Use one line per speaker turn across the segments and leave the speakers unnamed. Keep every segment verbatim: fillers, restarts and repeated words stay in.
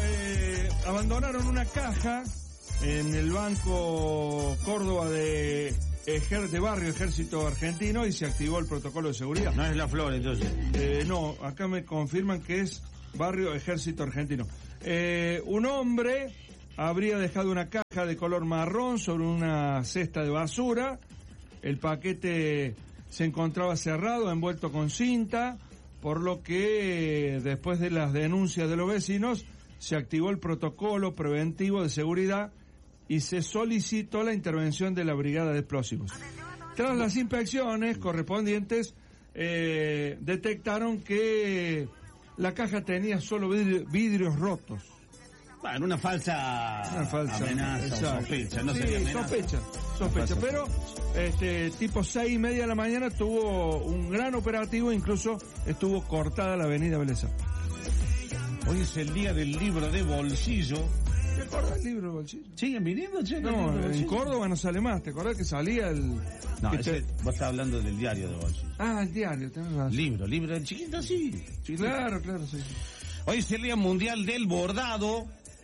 eh, abandonaron una caja en el Banco Córdoba de, Ejer, de Barrio Ejército Argentino y se activó el protocolo de seguridad.
No es La Flor, entonces.
Eh, no, acá me confirman que es Barrio Ejército Argentino. Eh, un hombre habría dejado una caja de color marrón sobre una cesta de basura. El paquete se encontraba cerrado, envuelto con cinta, por lo que eh, después de las denuncias de los vecinos se activó el protocolo preventivo de seguridad y se solicitó la intervención de la Brigada de Explosivos. Tras las inspecciones correspondientes, eh, detectaron que la caja tenía solo vidri- vidrios rotos.
Bueno, una falsa,
Una falsa
amenaza,
exacto.
o sospecha, no
sí,
sería amenaza.
sospecha, sospecha,
Falsa
pero este tipo seis y media de la mañana tuvo un gran operativo, incluso estuvo cortada la avenida Vélez Sarsfield.
Hoy es el día del libro de bolsillo.
¿Te acordás del libro de bolsillo?
¿Siguen viniendo, che?
No, en Córdoba no sale más, ¿te acordás que salía el...
No,
que
ese,
te-
vos estás hablando del diario de bolsillo.
Ah, el diario, tenés razón.
Libro, libro, el chiquito sí. Chiquito.
Claro, claro, sí.
Hoy es el Día Mundial del Bordado.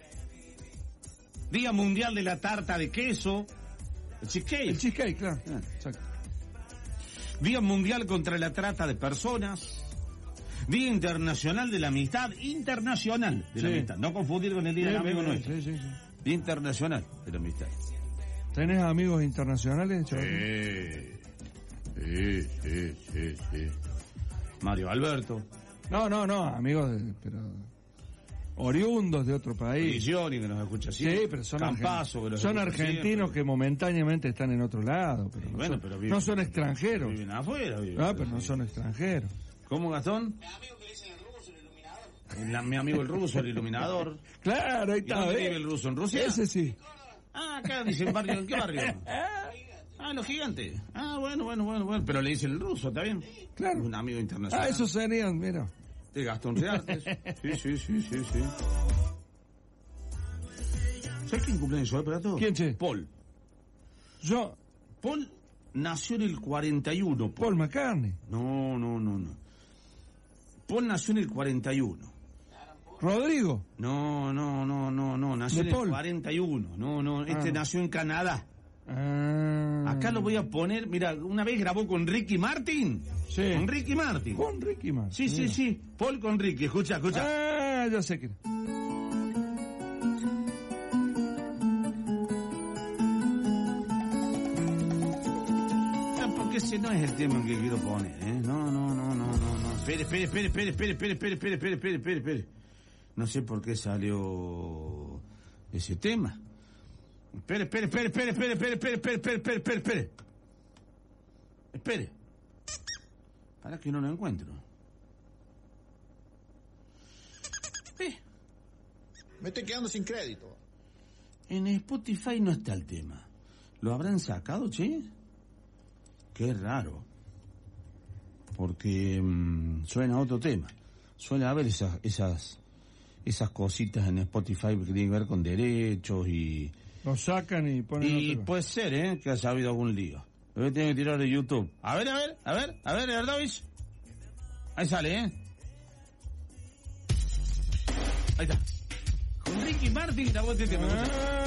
Día Mundial de la Tarta de Queso. El cheesecake.
El cheesecake, claro.
Ah.
Exacto.
Día Mundial contra la Trata de Personas. Día Internacional de la Amistad. Internacional de la
Sí.
Amistad. No confundir con el Día del Amigo
Sí,
Nuestro.
sí, sí, sí.
Día Internacional de la Amistad.
¿Tenés amigos internacionales, chaval?
Sí, sí, sí, sí. Mario Alberto.
No, no, no, amigos, de, pero oriundos de otro país.
Edizioni, que nos escucha siempre.
Sí, pero son,
Campazo, que
argen-
nos
son
escucha
argentinos
siempre.
que momentáneamente están en otro lado, pero, no,
Bueno,
son,
pero viven-
no son extranjeros.
Viven afuera. Viven,
Ah, pero no son extranjeros.
¿Cómo, Gastón? La- mi amigo el ruso, el iluminador.
Claro, ahí
¿Y
está,
dónde
¿ves?
vive el ruso? ¿En Rusia?
Ese sí.
Ah, acá dice barrio. ¿En qué barrio? Ah, los gigantes. Ah, bueno, bueno, bueno, bueno. Pero le dicen el ruso, ¿está bien?
Claro.
Un amigo internacional.
Ah, esos serían, mira.
De Gastón Reartes. Sí, sí, sí, sí, sí. ¿Sabes quién cumpleaños hoy para todos?
¿Quién, che?
Paul.
Yo,
Paul nació en el cuarenta y uno. Paul.
Paul McCartney.
No, no, no, no. Paul nació en el cuarenta y uno.
Rodrigo.
No, no, no, no, no. Nació
¿De
en
Paul?
el cuarenta y uno. No, no. Este
Ah.
nació en Canadá.
Ah.
Acá lo voy a poner. Mira, una vez grabó con Ricky Martin.
Sí.
Con Ricky Martin.
Con Ricky Martin.
Sí, sí,
mira.
sí. Paul con Ricky. Escucha, escucha.
Ah, ya sé que.
Ah, porque ese no es el tema que quiero poner, ¿eh? No, no, no, no, no, no. Espere, espere, espere, espere, espere, espere, espere, espere, espere, espere, espere, espere. No sé por qué salió ese tema. Espere, espere, espere, espere, espere, espere, espere, espere, espere, espere, espere, espere. Espere. Para que no lo encuentro. Eh,
Me estoy quedando sin crédito.
en Spotify no está el tema. ¿Lo habrán sacado, che? Qué raro. Porque mmm, suena otro tema. Suele haber esas, esas, esas cositas en Spotify que tienen que ver con derechos y...
Lo sacan y ponen
Y
otro.
puede ser, ¿eh? Que haya habido algún lío. Lo voy a tener que tirar de YouTube. A ver, a ver, a ver, a ver, ¿verdad, Luis? Ahí sale, ¿eh? Ahí está. Con Ricky Martin grabó este tema.
Ah,